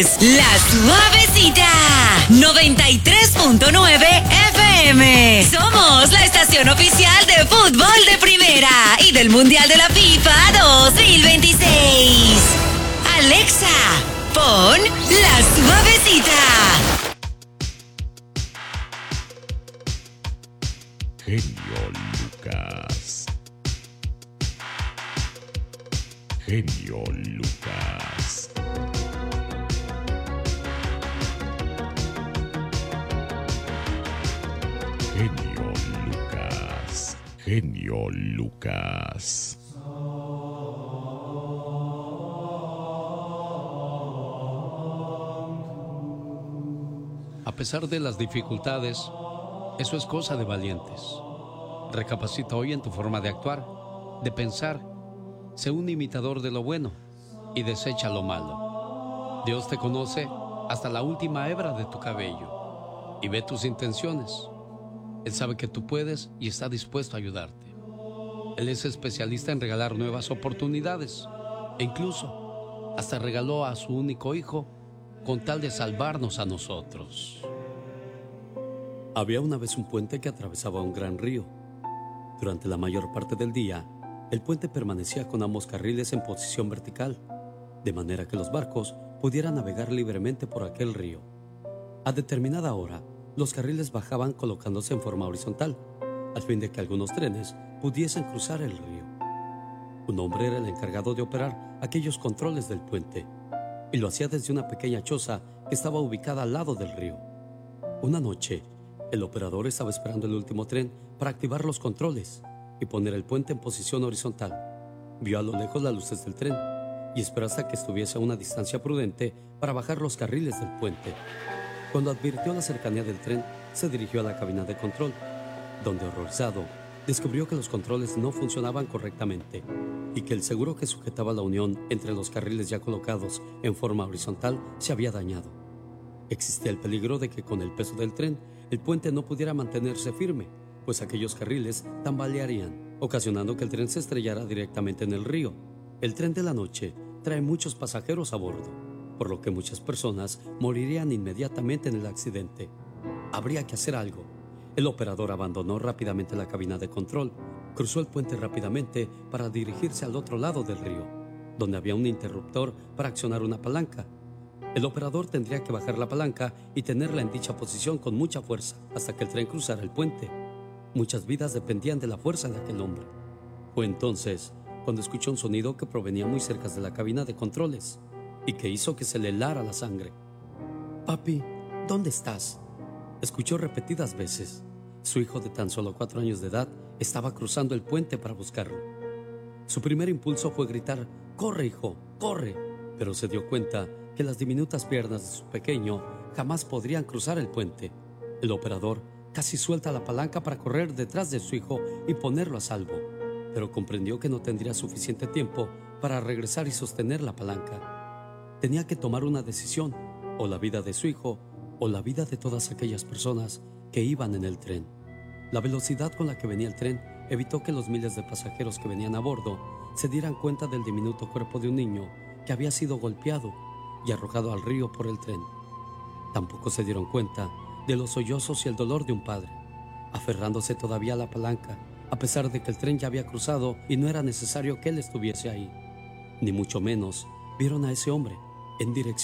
La Suavecita 93.9 FM. Somos la estación oficial de fútbol de primera y del Mundial de la FIFA 2026. Alexa, pon La Suavecita. Genio Lucas. Genio Lucas. Genio Lucas. Genio Lucas. A pesar de las dificultades, eso es cosa de valientes. Recapacita hoy en tu forma de actuar, de pensar. Sé un imitador de lo bueno y desecha lo malo. Dios te conoce hasta la última hebra de tu cabello y ve tus intenciones. Él sabe que tú puedes y está dispuesto a ayudarte. Él es especialista en regalar nuevas oportunidades e incluso hasta regaló a su único hijo con tal de salvarnos a nosotros. Había una vez un puente que atravesaba un gran río. Durante la mayor parte del día, el puente permanecía con ambos carriles en posición vertical, de manera que los barcos pudieran navegar libremente por aquel río. A determinada hora, los carriles bajaban colocándose en forma horizontal, al fin de que algunos trenes pudiesen cruzar el río. Un hombre era el encargado de operar aquellos controles del puente, y lo hacía desde una pequeña choza que estaba ubicada al lado del río. Una noche, el operador estaba esperando el último tren para activar los controles y poner el puente en posición horizontal. Vio a lo lejos las luces del tren y esperó hasta que estuviese a una distancia prudente para bajar los carriles del puente. Cuando advirtió la cercanía del tren, se dirigió a la cabina de control, donde, horrorizado, descubrió que los controles no funcionaban correctamente y que el seguro que sujetaba la unión entre los carriles ya colocados en forma horizontal se había dañado. Existía el peligro de que con el peso del tren el puente no pudiera mantenerse firme, pues aquellos carriles tambalearían, ocasionando que el tren se estrellara directamente en el río. El tren de la noche trae muchos pasajeros a bordo, por lo que muchas personas morirían inmediatamente en el accidente. Habría que hacer algo. El operador abandonó rápidamente la cabina de control, cruzó el puente rápidamente para dirigirse al otro lado del río, donde había un interruptor para accionar una palanca. El operador tendría que bajar la palanca y tenerla en dicha posición con mucha fuerza hasta que el tren cruzara el puente. Muchas vidas dependían de la fuerza de aquel hombre. Fue entonces cuando escuchó un sonido que provenía muy cerca de la cabina de controles y que hizo que se le helara la sangre. «Papi, ¿dónde estás?», escuchó repetidas veces. Su hijo de tan solo 4 años de edad estaba cruzando el puente para buscarlo. Su primer impulso fue gritar: «¡Corre, hijo, corre!», pero se dio cuenta que las diminutas piernas de su pequeño jamás podrían cruzar el puente. El operador casi suelta la palanca para correr detrás de su hijo y ponerlo a salvo, pero comprendió que no tendría suficiente tiempo para regresar y sostener la palanca. Tenía que tomar una decisión, o la vida de su hijo, o la vida de todas aquellas personas que iban en el tren. La velocidad con la que venía el tren evitó que los miles de pasajeros que venían a bordo se dieran cuenta del diminuto cuerpo de un niño que había sido golpeado y arrojado al río por el tren. Tampoco se dieron cuenta de los sollozos y el dolor de un padre, aferrándose todavía a la palanca, a pesar de que el tren ya había cruzado y no era necesario que él estuviese ahí. Ni mucho menos vieron a ese hombre en dirección